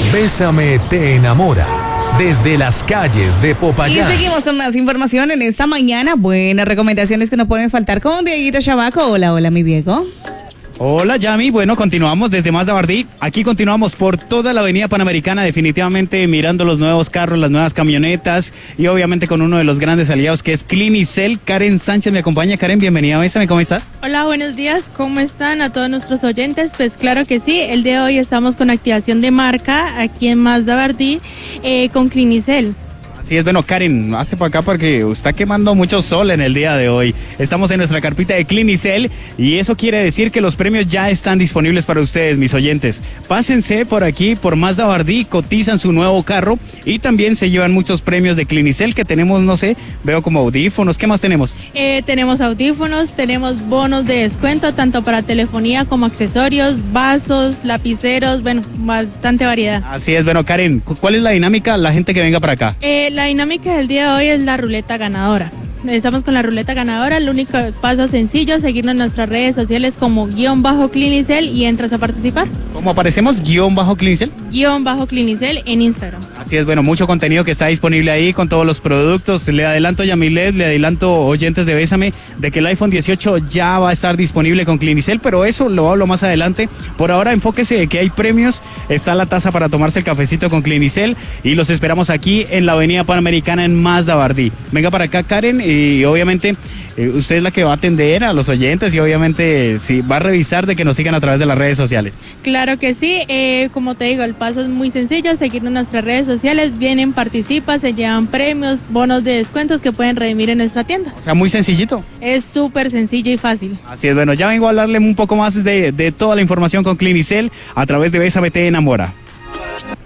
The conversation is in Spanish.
Bésame te enamora. Desde las calles de Popayán. Y seguimos con más información en esta mañana. Buenas recomendaciones que no pueden faltar con Dieguito Chabaco. Hola, hola, mi Diego. Hola, Yami. Bueno, continuamos desde Mazda Bardí. Aquí continuamos por toda la avenida Panamericana, definitivamente mirando los nuevos carros, las nuevas camionetas y obviamente con uno de los grandes aliados que es Clinicel. Karen Sánchez me acompaña. Karen, bienvenida. Bésame, ¿cómo estás? Hola, buenos días. ¿Cómo están a todos nuestros oyentes? Pues claro que sí. El día de hoy estamos con activación de marca aquí en Mazda Bardí con Clinicel. Así es, bueno, Karen, hazte para acá porque está quemando mucho sol en el día de hoy. Estamos en nuestra carpita de Clinicel y eso quiere decir que los premios ya están disponibles para ustedes, mis oyentes. Pásense por aquí, por Mazda Bardí, cotizan su nuevo carro y también se llevan muchos premios de Clinicel que tenemos, no sé, veo como audífonos. ¿Qué más tenemos? Tenemos audífonos, tenemos bonos de descuento tanto para telefonía como accesorios, vasos, lapiceros, bueno, bastante variedad. Así es, bueno, Karen, ¿cuál es la dinámica? La gente que venga para acá. La dinámica del día de hoy es la ruleta ganadora. Estamos con la ruleta ganadora, el único paso sencillo, seguirnos en nuestras redes sociales como _Clinicel y entras a participar. ¿Cómo aparecemos? ¿Clinicel? _Clinicel en Instagram. Así es, bueno, mucho contenido que está disponible ahí con todos los productos. Le adelanto, Yamilet, le adelanto, oyentes de Bésame, de que el iPhone 18 ya va a estar disponible con Clinicel, pero eso lo hablo más adelante. Por ahora, enfóquese de que hay premios, está la taza para tomarse el cafecito con Clinicel y los esperamos aquí en la avenida Panamericana en Mazda Bardí. Venga para acá, Karen, y obviamente usted es la que va a atender a los oyentes y obviamente sí, va a revisar de que nos sigan a través de las redes sociales. Claro que sí, como te digo, el paso es muy sencillo, seguirnos en nuestras redes sociales, vienen, participan, se llevan premios, bonos de descuentos que pueden redimir en nuestra tienda. O sea, muy sencillito. Es súper sencillo y fácil. Así es, bueno, ya vengo a hablarle un poco más de toda la información con Clinicel a través de Bésame te enamora.